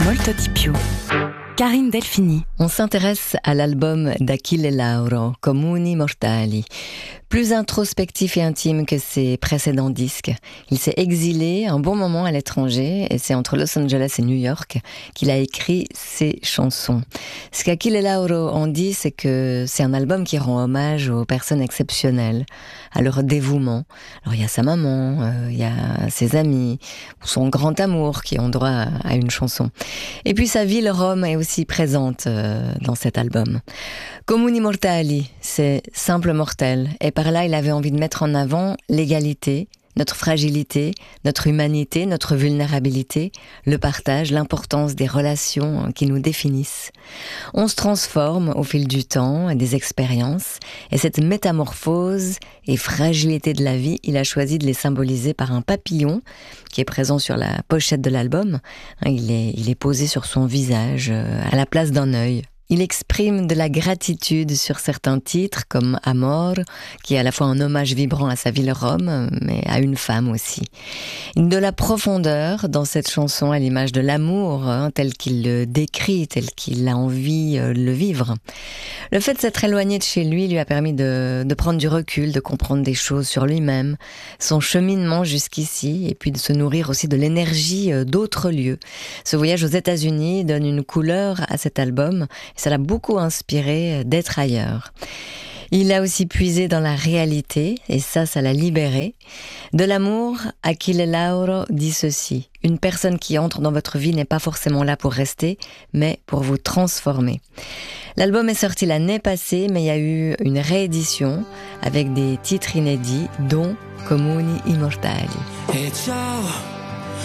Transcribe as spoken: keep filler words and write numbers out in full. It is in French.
Molto di più. Karine Delphini. On s'intéresse à l'album d'Achille Lauro, Comuni Mortali. Plus introspectif et intime que ses précédents disques. Il s'est exilé un bon moment à l'étranger et c'est entre Los Angeles et New York qu'il a écrit ses chansons. Ce qu'Achille Lauro en dit, c'est que c'est un album qui rend hommage aux personnes exceptionnelles, à leur dévouement. Alors il y a sa maman, euh, il y a ses amis, ou son grand amour qui ont droit à, à une chanson. Et puis sa ville Rome est aussi présente euh, dans cet album. Comuni Mortali, c'est simple mortel. Et par là, il avait envie de mettre en avant l'égalité, notre fragilité, notre humanité, notre vulnérabilité, le partage, l'importance des relations qui nous définissent. On se transforme au fil du temps et des expériences, et cette métamorphose et fragilité de la vie, il a choisi de les symboliser par un papillon qui est présent sur la pochette de l'album. Il est, il est posé sur son visage, à la place d'un œil. Il exprime de la gratitude sur certains titres, comme Amor, qui est à la fois un hommage vibrant à sa ville Rome, mais à une femme aussi. De la profondeur dans cette chanson à l'image de l'amour, hein, tel qu'il le décrit, tel qu'il a envie euh, de le vivre. Le fait de s'être éloigné de chez lui lui a permis de, de prendre du recul, de comprendre des choses sur lui-même, son cheminement jusqu'ici, et puis de se nourrir aussi de l'énergie d'autres lieux. Ce voyage aux États-Unis donne une couleur à cet album. Ça l'a beaucoup inspiré d'être ailleurs. Il a aussi puisé dans la réalité, et ça, ça l'a libéré. De l'amour, Achille Lauro dit ceci. Une personne qui entre dans votre vie n'est pas forcément là pour rester, mais pour vous transformer. L'album est sorti l'année passée, mais il y a eu une réédition avec des titres inédits, dont Comuni Immortali. Et ciao